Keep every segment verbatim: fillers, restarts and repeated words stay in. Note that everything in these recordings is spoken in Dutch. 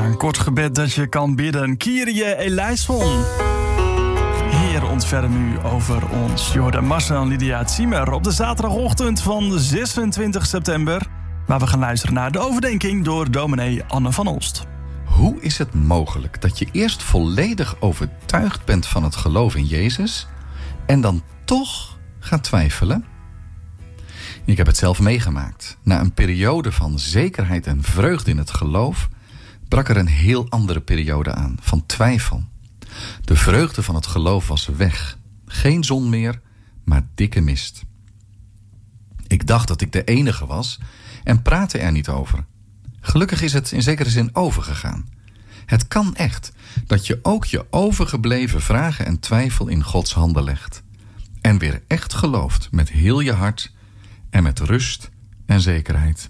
Ja, een kort gebed dat je kan bidden. Kyrie eleison. Heer, ontferm u over ons. Jordan Marcel en Lydia Ziemer op de zaterdagochtend van zesentwintig september... waar we gaan luisteren naar de overdenking door dominee Anne van Olst. Hoe is het mogelijk dat je eerst volledig overtuigd bent van het geloof in Jezus en dan toch gaat twijfelen? Ik heb het zelf meegemaakt. Na een periode van zekerheid en vreugde in het geloof brak er een heel andere periode aan, van twijfel. De vreugde van het geloof was weg. Geen zon meer, maar dikke mist. Ik dacht dat ik de enige was en praatte er niet over. Gelukkig is het in zekere zin overgegaan. Het kan echt dat je ook je overgebleven vragen en twijfel in Gods handen legt. En weer echt gelooft met heel je hart en met rust en zekerheid.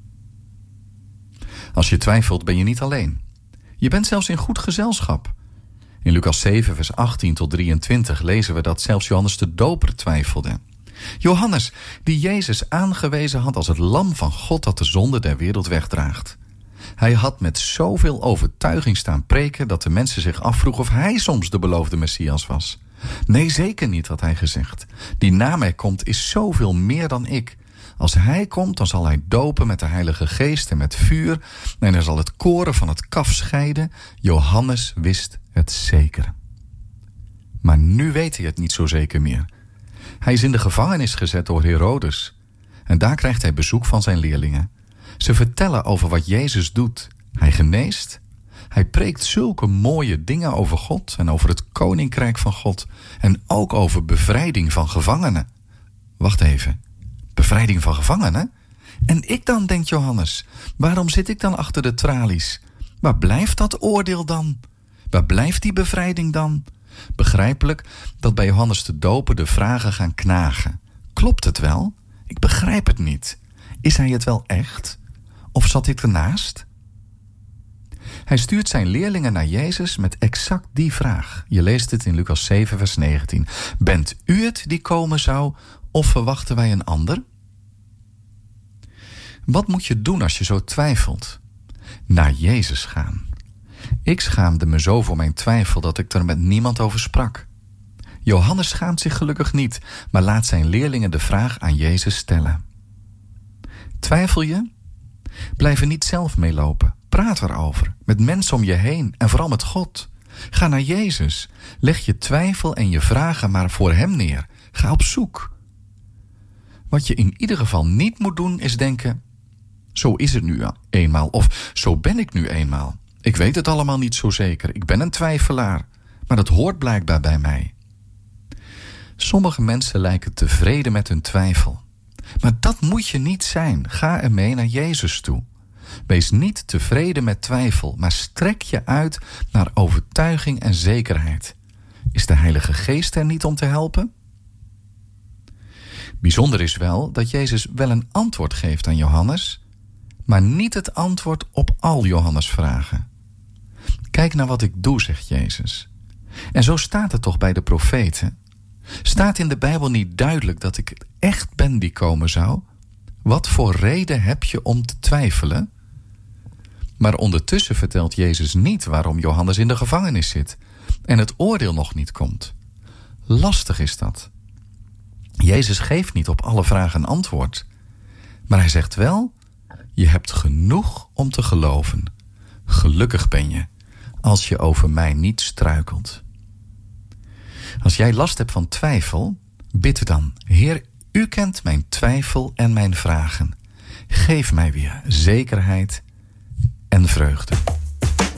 Als je twijfelt ben je niet alleen. Je bent zelfs in goed gezelschap. In Lucas zeven vers achttien tot drieëntwintig lezen we dat zelfs Johannes de Doper twijfelde. Johannes, die Jezus aangewezen had als het lam van God dat de zonde der wereld wegdraagt. Hij had met zoveel overtuiging staan preken dat de mensen zich afvroegen of hij soms de beloofde Messias was. Nee, zeker niet, had hij gezegd. Die na mij komt is zoveel meer dan ik. Als hij komt, dan zal hij dopen met de Heilige Geest en met vuur. En hij zal het koren van het kaf scheiden. Johannes wist het zeker. Maar nu weet hij het niet zo zeker meer. Hij is in de gevangenis gezet door Herodes. En daar krijgt hij bezoek van zijn leerlingen. Ze vertellen over wat Jezus doet. Hij geneest. Hij preekt zulke mooie dingen over God en over het koninkrijk van God. En ook over bevrijding van gevangenen. Wacht even. Bevrijding van gevangenen? En ik dan, denkt Johannes. Waarom zit ik dan achter de tralies? Waar blijft dat oordeel dan? Waar blijft die bevrijding dan? Begrijpelijk dat bij Johannes de Doper de vragen gaan knagen. Klopt het wel? Ik begrijp het niet. Is hij het wel echt? Of zat ik ernaast? Hij stuurt zijn leerlingen naar Jezus met exact die vraag. Je leest het in Lucas zeven vers negentien. Bent u het die komen zou, of verwachten wij een ander? Wat moet je doen als je zo twijfelt? Naar Jezus gaan. Ik schaamde me zo voor mijn twijfel dat ik er met niemand over sprak. Johannes schaamt zich gelukkig niet, maar laat zijn leerlingen de vraag aan Jezus stellen. Twijfel je? Blijf er niet zelf mee lopen. Praat erover, met mensen om je heen en vooral met God. Ga naar Jezus. Leg je twijfel en je vragen maar voor hem neer. Ga op zoek. Wat je in ieder geval niet moet doen is denken, zo is het nu eenmaal of zo ben ik nu eenmaal. Ik weet het allemaal niet zo zeker. Ik ben een twijfelaar, maar dat hoort blijkbaar bij mij. Sommige mensen lijken tevreden met hun twijfel. Maar dat moet je niet zijn. Ga ermee naar Jezus toe. Wees niet tevreden met twijfel, maar strek je uit naar overtuiging en zekerheid. Is de Heilige Geest er niet om te helpen? Bijzonder is wel dat Jezus wel een antwoord geeft aan Johannes, maar niet het antwoord op al Johannes' vragen. Kijk naar wat ik doe, zegt Jezus. En zo staat het toch bij de profeten? Staat in de Bijbel niet duidelijk dat ik echt ben die komen zou? Wat voor reden heb je om te twijfelen? Maar ondertussen vertelt Jezus niet waarom Johannes in de gevangenis zit en het oordeel nog niet komt. Lastig is dat. Jezus geeft niet op alle vragen een antwoord. Maar hij zegt wel, je hebt genoeg om te geloven. Gelukkig ben je, als je over mij niet struikelt. Als jij last hebt van twijfel, bid dan, Heer, u kent mijn twijfel en mijn vragen. Geef mij weer zekerheid en vreugde.